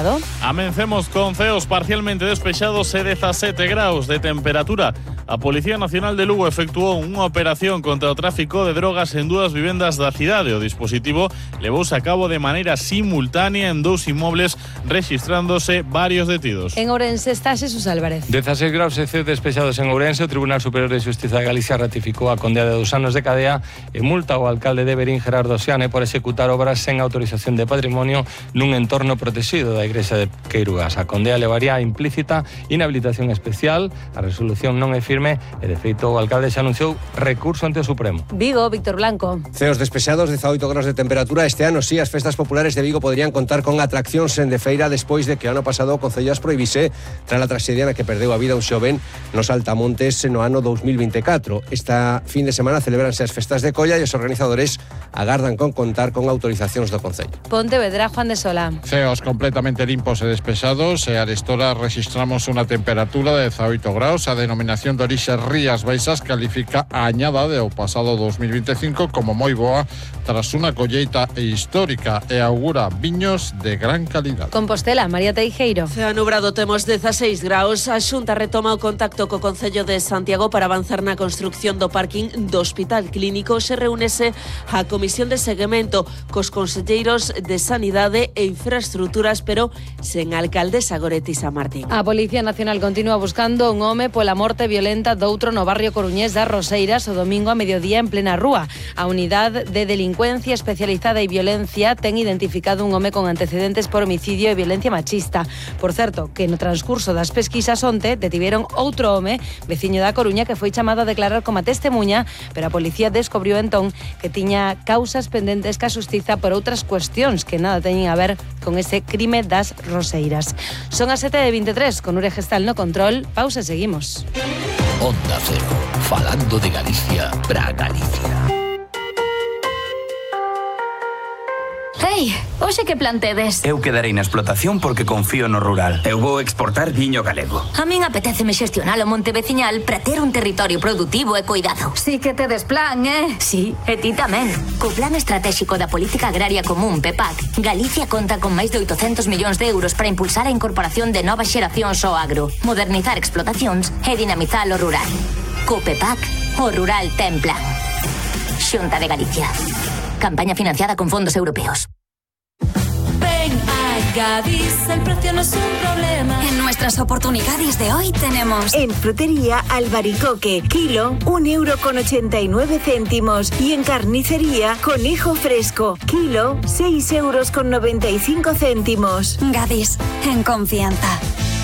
estado. Amencemos con ceos parcialmente despexados e 17 graus de temperatura. A Policía Nacional de Lugo efectuou unha operación contra o tráfico de drogas en 2 vivendas da cidade. O dispositivo levouse a cabo de maneira simultánea en 2 inmobles, rexistrándose varios detidos. En Ourense está Xesús Álvarez. 16 graus e ceos despexados en Ourense. O Tribunal Superior de Xustiza de Galicia ratificou a condena de 2 anos de cadea e multa ao alcalde de Verín, Gerardo Xiane, por executar obras sen autorización de patrimonio nun entorno protegido da igrexa de Queirugas. A condena levaría implícita inhabilitación especial. A resolución non é firme e, de feito, o alcalde xa anunciou recurso ante o Supremo. Vigo, Víctor Blanco. Ceos despexados, 18 graus de temperatura. Este ano, sí, as festas populares de Vigo podrían contar con atraccións en de feira despois de que o ano pasado o Concello as prohibise tras a traxedia na que perdeu a vida un xoven nos Altamontes no ano 2024. Esta fin de semana celebranse as festas de Colla e os organizadores agardan con contar con autorizacións do Concello. Pontevedra, Juan de Sola. Ceos completamente limpos e despexados e arestora registramos unha temperatura de 18 graus. A denominación de orixe Rías Baixas califica a añada do pasado 2025 como moi boa tras unha colleita histórica e augura viños de gran calidad. Compostela, María Teijeiro. Ceo nubrado, temos 16 graus. A Xunta retoma o contacto co Concello de Santiago para avanzar na construción do parking do Hospital Clínico. Se reúnese a Comisión de Seguimento cos conselleiros de Sanidade e Infraestructuras, pero sen alcaldesa Goretti San Martín. A Policía Nacional continúa buscando un home pola morte violenta doutro no barrio coruñés das Roseiras o domingo a mediodía en plena rúa. A Unidade de Delincuencia Especializada e Violencia ten identificado un home con antecedentes por homicidio e violencia machista. Por certo, que no transcurso das pesquisas onte detiveron outro home, veciño da Coruña, que foi chamado a declarar como testemunha, pero a policía descubriu entón que tiña causas pendentes ca xustiza por outras cuestións que nada teñen a ver con ese crime das Roseiras. Son as 7:23, con Ure Gestal no control. Pausa e seguimos. Onda Cero, falando de Galicia pra Galicia. Ei, hoxe que plantedes? Eu quedarei na explotación porque confío no rural. Eu vou exportar viño galego. A min apetéceme xestionar o monte veciñal para ter un territorio productivo e cuidado. Sí que tedes plan, Sí, e ti tamén. Co Plan Estratégico da Política Agraria Común, PEPAC, Galicia conta con máis de 800 millóns de euros para impulsar a incorporación de novas xeracións ao agro, modernizar explotacións e dinamizar o rural. Co PEPAC, o rural ten plan. Xunta de Galicia. Campaña financiada con fondos europeos. Ven a Gadis, el precio no es un problema. En nuestras oportunidades de hoy tenemos en frutería albaricoque, kilo 1,89 €, y en carnicería conejo fresco, kilo 6,95 €. Gadis, en confianza.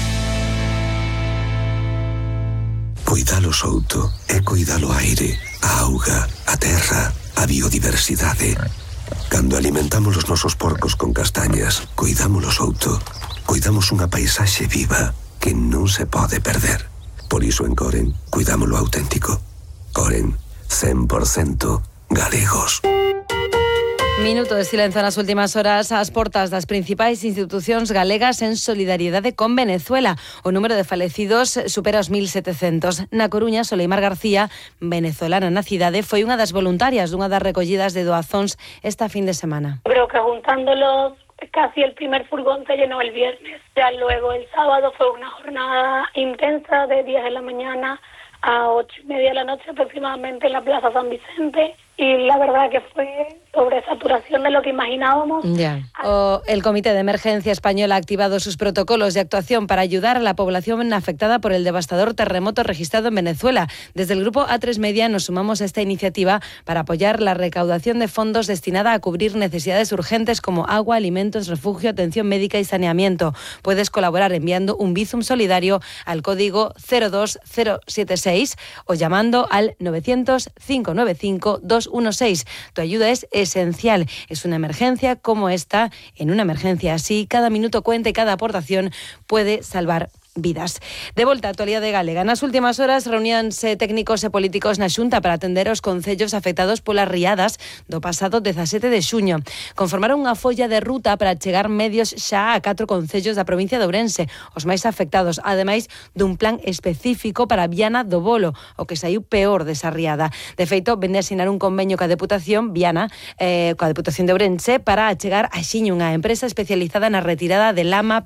Coidar o souto é coidar o aire, a auga, a terra, a biodiversidade. Cando alimentamos os nosos porcos con castañas, coidamos o souto, coidamos unha paisaxe viva que non se pode perder. Por iso en Coren, cuidamos lo auténtico. Coren, 100% galegos. Minuto de silencio nas últimas horas ás portas das principais institucións galegas en solidariedade con Venezuela. O número de falecidos supera os 1.700. Na Coruña, Soleimar García, venezolana na cidade, foi unha das voluntarias dunha das recollidas de doazóns esta fin de semana. Creo que juntándolos, casi el primer furgón se llenó el viernes. Ya luego el sábado fue una jornada intensa de 10 de la mañana a 8:30 de la noche aproximadamente en la Plaza San Vicente. Y la verdad que fue sobresaturación de lo que imaginábamos. El Comité de Emergencia Español ha activado sus protocolos de actuación para ayudar a la población afectada por el devastador terremoto registrado en Venezuela. Desde el grupo A3 Media nos sumamos a esta iniciativa para apoyar la recaudación de fondos destinada a cubrir necesidades urgentes como agua, alimentos, refugio, atención médica y saneamiento. Puedes colaborar enviando un Bizum solidario al código 02076 o llamando al 900 595 216. Tu ayuda es esencial. Es una emergencia como esta. En una emergencia así, cada minuto cuenta y cada aportación puede salvar vidas. De volta á actualidade galega. Nas últimas horas reuníanse técnicos e políticos na Xunta para atender aos concellos afectados polas riadas do pasado 17 de xuño. Conformaron unha folla de ruta para chegar medios xa a 4 concellos da provincia de Ourense, os máis afectados, ademais dun plan específico para Viana do Bolo, o que saiu peor desa riada. De feito, vende a asinar un convenio coa Deputación Viana, coa Deputación de Ourense, para achegar a Xiño, unha empresa especializada na retirada de lama,